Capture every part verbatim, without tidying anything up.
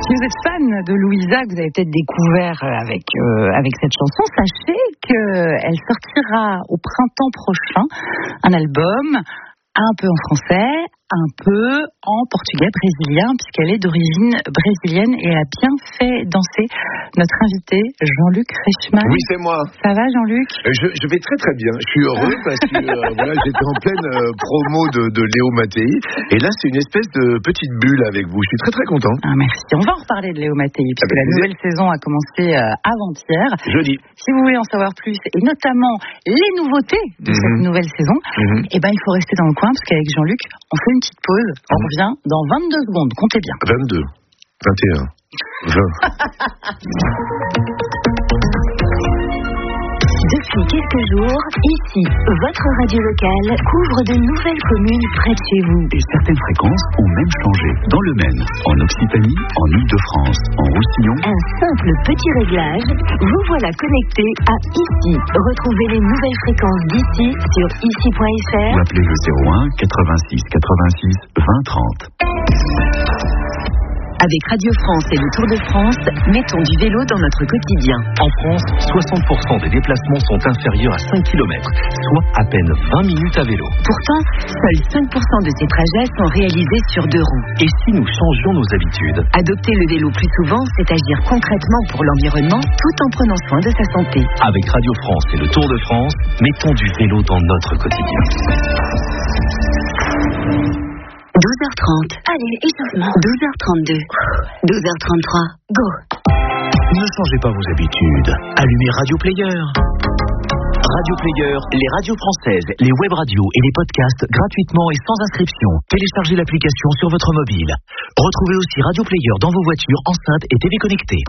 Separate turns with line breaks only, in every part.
Si vous êtes fan de Louisa, que vous avez peut-être découvert avec, euh, avec cette chanson, sachez qu'elle sortira au printemps prochain un album un peu en français, un peu en portugais brésilien, puisqu'elle est d'origine brésilienne et a bien fait danser notre invité Jean-Luc Reichmann.
Oui, c'est moi.
Ça va, Jean-Luc?
je, je vais très très bien. Je suis heureux parce que euh, voilà, j'étais en pleine euh, promo de, de Léo Mattei. Et là, c'est une espèce de petite bulle avec vous. Je suis très très content.
Ah, merci. On va en reparler de Léo Mattei, puisque la nouvelle saison a commencé euh, avant-hier.
Jeudi.
Si vous voulez en savoir plus, et notamment les nouveautés de mm-hmm. cette nouvelle saison, mm-hmm. eh ben, il faut rester dans le coin, parce qu'avec Jean-Luc, on fait une petite pause. On mm-hmm. revient dans vingt-deux secondes. Comptez bien.
vingt-deux, vingt et un, vingt.
Depuis quelques jours, ici, votre radio locale couvre de nouvelles communes près de chez vous.
Et certaines fréquences ont même changé. Dans le Maine, en Occitanie, en Île-de-France, en Roussillon.
Un simple petit réglage, vous voilà connecté à ici. Retrouvez les nouvelles fréquences d'ici sur ici point f r
ou appelez le zéro un quatre-vingt-six quatre-vingt-six vingt trente.
Avec Radio France et le Tour de France, mettons du vélo dans notre quotidien.
En France, soixante pour cent des déplacements sont inférieurs à cinq kilomètres, soit à peine vingt minutes à vélo.
Pourtant, seuls cinq pour cent de ces trajets sont réalisés sur deux roues.
Et si nous changions nos habitudes?
Adopter le vélo plus souvent, c'est agir concrètement pour l'environnement tout en prenant soin de sa santé.
Avec Radio France et le Tour de France, mettons du vélo dans notre quotidien.
douze heures trente. Allez, échauffement. douze heures trente-deux. douze heures trente-trois. Go.
Ne changez pas vos habitudes. Allumez Radio Player. Radio Player, les radios françaises, les web radios et les podcasts gratuitement et sans inscription. Téléchargez l'application sur votre mobile. Retrouvez aussi Radio Player dans vos voitures, enceintes et T V connectées.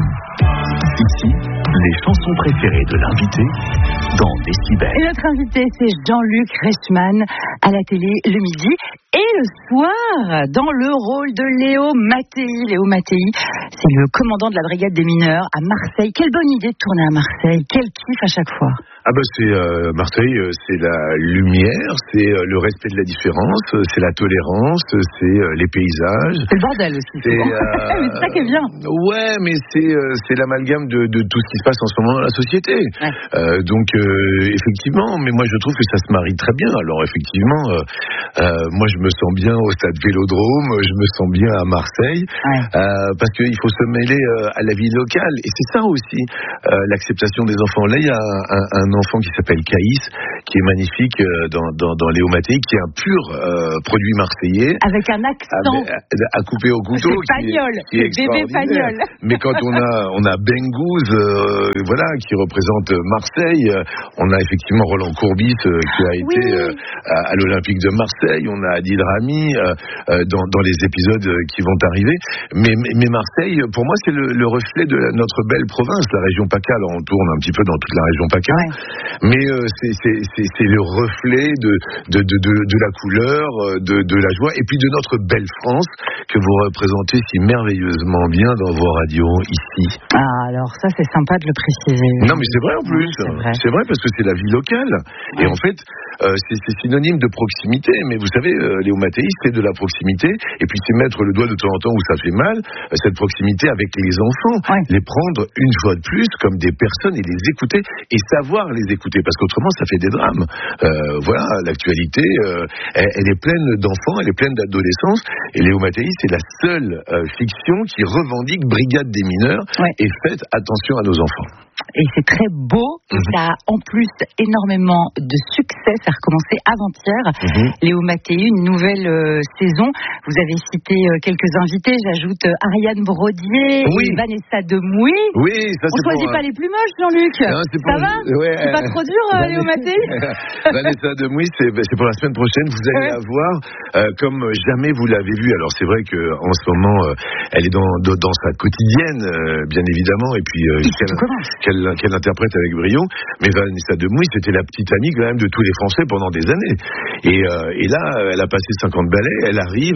Ici, les chansons préférées de l'invité dans Décibel.
Et notre invité, c'est Jean-Luc Reichmann à la télé le midi et le soir dans le rôle de Léo Mattei. Léo Mattei, c'est le commandant de la brigade des mineurs à Marseille. Quelle bonne idée de tourner à Marseille. Quel kiff à chaque fois.
Ah bah c'est euh, Marseille, euh, c'est la lumière, c'est euh, le respect de la différence, euh, c'est la tolérance, euh, c'est euh, les paysages.
C'est le bordel aussi.
C'est, euh,
mais c'est ça qui est bien.
Ouais, mais c'est euh, c'est l'amalgame de, de tout ce qui se passe en ce moment dans la société. Ouais. Euh, donc euh, effectivement, mais moi je trouve que ça se marie très bien. Alors effectivement, euh, euh, moi je me sens bien au stade Vélodrome, je me sens bien à Marseille, ouais. euh, parce qu'il faut se mêler euh, à la vie locale. Et c'est ça aussi euh, l'acceptation des enfants. Là, il y a un, un, un enfant qui s'appelle Caïs, qui est magnifique euh, dans, dans, dans Léo Mattei, qui est un pur euh, produit marseillais.
Avec un accent.
À, à couper au couteau.
C'est Pagnol, c'est bébé Pagnol.
Mais quand on a, on a Bengouz, euh, voilà, qui représente Marseille, euh, on a effectivement Roland Courbis, euh, qui a été oui. euh, à, à l'Olympique de Marseille, on a Adil Rami euh, euh, dans, dans les épisodes qui vont arriver. Mais, mais, mais Marseille, pour moi, c'est le, le reflet de la, notre belle province, la région PACA. Alors on tourne un petit peu dans toute la région PACA. Ouais. Mais euh, c'est, c'est, c'est, c'est le reflet de, de, de, de, de la couleur, de, de la joie, et puis de notre belle France que vous représentez si merveilleusement bien dans vos radios ici.
Ah, alors ça c'est sympa de le préciser.
Non mais c'est vrai en plus, oui, c'est, vrai. c'est vrai parce que c'est la vie locale. Ouais. Et en fait, euh, c'est, c'est synonyme de proximité. Mais vous savez, euh, Léo Mattei, c'est de la proximité, et puis c'est mettre le doigt de temps en temps où ça fait mal, euh, cette proximité avec les enfants, ouais. les prendre une fois de plus comme des personnes et les écouter, et savoir les écouter, parce qu'autrement ça fait des drames. Euh, voilà, l'actualité, euh, elle, elle est pleine d'enfants, elle est pleine d'adolescence, et Léo Mattei, c'est la seule euh, fiction qui revendique Brigade des mineurs, ouais. et faites attention à nos enfants.
Et c'est très beau, mmh. ça a en plus énormément de succès, ça a recommencé avant-hier. Mmh. Léo Mattei, une nouvelle euh, saison. Vous avez cité euh, quelques invités, j'ajoute euh, Ariane Brodier,
oui.
et Vanessa Demouy.
Oui, ça
on
c'est
choisit
pour,
pas euh... les plus moches, Jean-Luc.
Non, c'est
ça
pour...
va
ouais,
c'est pas trop dur, euh, Léo Mattei.
Vanessa Demouy, c'est, c'est pour la semaine prochaine. Vous allez ouais. la voir euh, comme jamais vous l'avez vue. Alors c'est vrai que en ce moment, euh, elle est dans, dans, dans sa quotidienne, euh, bien évidemment, et puis euh, qu'elle, qu'elle, qu'elle interprète avec brio. Mais Vanessa Demouy, c'était la petite amie quand même de tous les Français pendant des années. Et, euh, et là, elle a passé cinquante ballets, elle arrive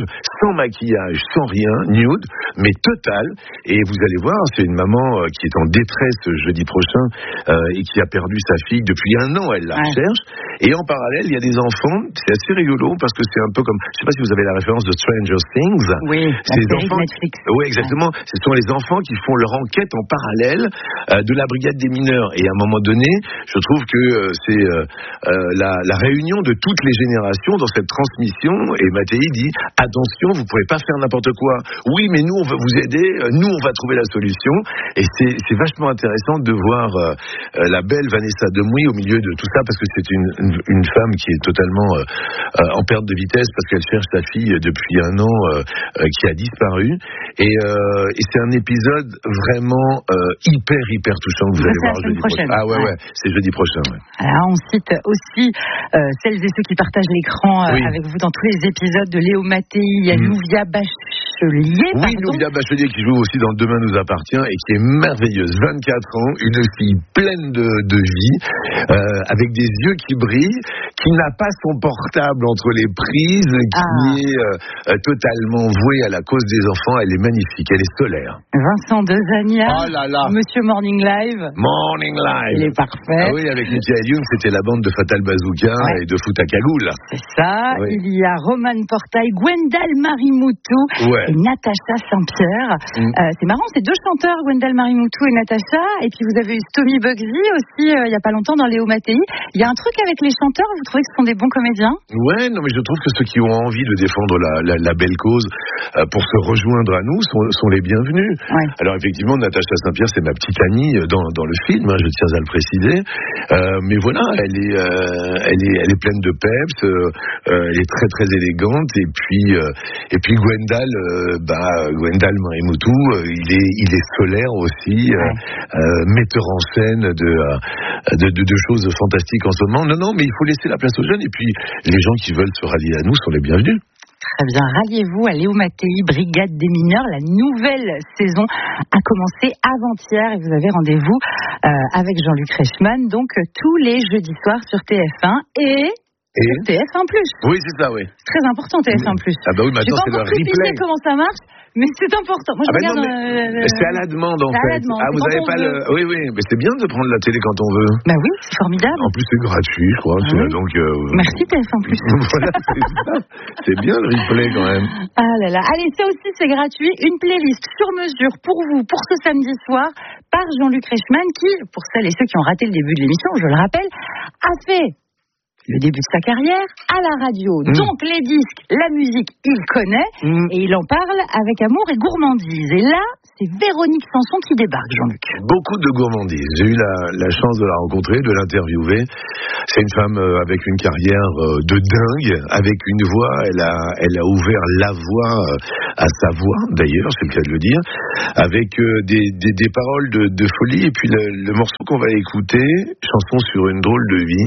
sans maquillage, sans rien, nude, mais total. Et vous allez voir, c'est une maman qui est en détresse jeudi prochain euh, et qui a perdu sa fille depuis un an, elle la ouais. recherche. Et en parallèle, il y a des enfants, c'est assez rigolo parce que c'est un peu comme, je sais pas si vous avez la référence de Stranger Things.
Oui,
c'est
la série
enfants,
de Netflix.
Oui, exactement. Ouais. Ce sont les enfants qui font leur enquête en parallèle euh, de la brigade des mineurs. Et à un moment donné, je trouve que euh, c'est euh, euh, la, la réunion de toutes les générations dans cette transmission. Et Mattei dit, attention, vous pouvez pas faire n'importe quoi. Oui, mais nous, on va vous aider. Nous, on va trouver la solution. Et c'est, c'est vachement intéressant de voir euh, la belle Vanessa Demouy au milieu de tout ça, parce que c'est une, une, une femme qui est totalement euh, euh, en perte de vitesse parce qu'elle cherche sa fille depuis un an euh, euh, qui a disparu. Et, euh, et c'est un épisode vraiment euh, hyper, hyper touchant que vous allez voir jeudi prochain. Ah ouais, ouais, ouais, c'est jeudi prochain. Ouais.
Alors, on cite aussi euh, celles et ceux qui partagent l'écran euh, oui. avec vous dans tous les épisodes de Léo Mattei. Il y a mmh. Louvia Bachelier.
Oui, Louvia Bachelier qui joue aussi dans Demain nous appartient et qui est merveilleuse. vingt-quatre ans, une fille pleine de, de vie, euh, avec des yeux qui brillent, qui n'a pas son portable entre les prises, qui ah. est euh, totalement vouée à la cause des enfants. Elle est magnifique, elle est solaire.
Vincent Dezania,
oh là là.
Monsieur Morning Live.
Morning Live.
Il est parfait.
Ah oui, avec Michael Young, c'était la bande de Fatal Bazooka ouais. et de Foot à Cagoule.
C'est ça. Oui. Il y a Roman Portail, Gwendal Marimoutou ouais. et Natacha Saint-Pierre. Mm. Euh, c'est marrant, c'est deux chanteurs, Gwendal Marimoutou et Natacha. Et puis vous avez eu Stomy Bugsy aussi, euh, il n'y a pas longtemps, dans Léo Mattei. Il y a un truc avec les chanteurs, vous trouvez que ce sont des bons comédiens?
Ouais, non, mais je trouve que ceux qui ont envie de défendre la, la, la belle cause euh, pour se rejoindre à nous sont, sont les bienvenus. Ouais. Alors effectivement, Natacha Saint-Pierre, c'est ma petite amie dans, dans le film, hein, je tiens à le préciser. Euh, mais voilà, elle est, euh, elle est, elle est pleine de peps, euh, elle est très très élégante. Et puis, euh, et puis Gwendal, euh, bah, Gwendal Marimoutou, euh, il est, il est solaire aussi, ouais. euh, euh, metteur en scène de, de, de, de choses fantastiques en ce moment. Non, non, mais il faut laisser la place aux jeunes. Et puis, les gens qui veulent se rallier à nous sont les bienvenus.
Très bien, ralliez-vous à Léo Mattei, Brigade des mineurs. La nouvelle saison a commencé avant-hier et vous avez rendez-vous euh, avec Jean-Luc Reichmann, donc tous les jeudis soirs sur T F un et... Et T F un plus.
Oui, c'est ça, oui.
Très important, T F un plus.
Ah bah oui, maintenant c'est le replay. Je
sais pas comment ça marche, mais c'est important. Moi, je
ah bah
regarde.
Non, mais
euh,
c'est à la demande, en fait.
Demande.
Ah, vous n'avez pas veut. le. Oui, oui, mais c'est bien de prendre la télé quand on veut.
Bah oui, c'est formidable.
En plus, c'est gratuit, je crois. Ah oui. Donc. Euh...
Merci T F un plus.
Voilà, c'est ça. C'est bien le replay quand même.
Ah là là. Allez, ça aussi, c'est gratuit. Une playlist sur mesure pour vous, pour ce samedi soir, par Jean-Luc Reichmann, qui, pour celles et ceux qui ont raté le début de l'émission, je le rappelle, a fait le début de sa carrière à la radio. Mmh. Donc les disques, la musique, il connaît mmh. et il en parle avec amour et gourmandise. Et là, c'est Véronique Sanson qui débarque, Jean-Luc.
Beaucoup de gourmandise. J'ai eu la, la chance de la rencontrer, de l'interviewer. C'est une femme euh, avec une carrière euh, de dingue, avec une voix. Elle a, elle a ouvert la voie euh, à sa voix, d'ailleurs, c'est le cas de le dire, avec euh, des, des, des paroles de, de folie. Et puis le, le morceau qu'on va écouter, chanson sur une drôle de vie.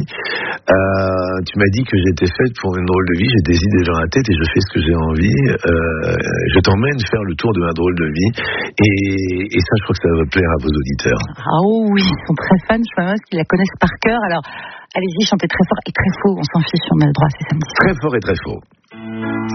Euh, tu m'as dit que j'étais faite pour une drôle de vie. J'ai des idées dans la tête et je fais ce que j'ai envie. Euh, je t'emmène faire le tour de ma drôle de vie. Et, et ça, je crois que ça va plaire à vos auditeurs.
Ah oui, ils sont très fans, je pense qu'ils la connaissent par cœur. Alors, allez-y, chantez très fort et très faux. On s'en fiche, on a le droit, c'est samedi.
Très fort et très faux.